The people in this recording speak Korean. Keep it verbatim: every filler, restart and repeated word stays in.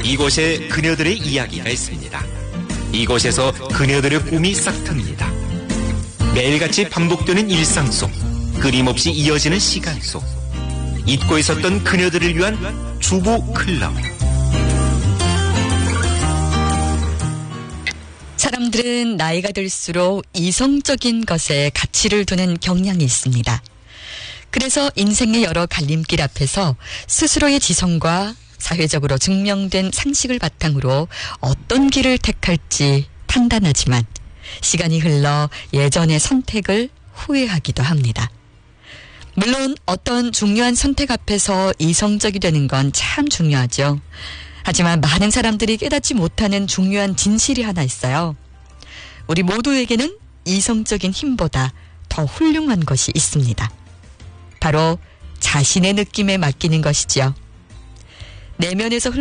이곳에 그녀들의 이야기가 있습니다. 이곳에서 그녀들의 꿈이 싹틉니다. 매일같이 반복되는 일상 속, 끊임없이 이어지는 시간 속, 잊고 있었던 그녀들을 위한 주부 클럽. 사람들은 나이가 들수록 이성적인 것에 가치를 두는 경향이 있습니다. 그래서 인생의 여러 갈림길 앞에서 스스로의 지성과 사회적으로 증명된 상식을 바탕으로 어떤 길을 택할지 판단하지만 시간이 흘러 예전의 선택을 후회하기도 합니다. 물론 어떤 중요한 선택 앞에서 이성적이 되는 건 참 중요하죠. 하지만 많은 사람들이 깨닫지 못하는 중요한 진실이 하나 있어요. 우리 모두에게는 이성적인 힘보다 더 훌륭한 것이 있습니다. 바로 자신의 느낌에 맡기는 것이지요. 내면에서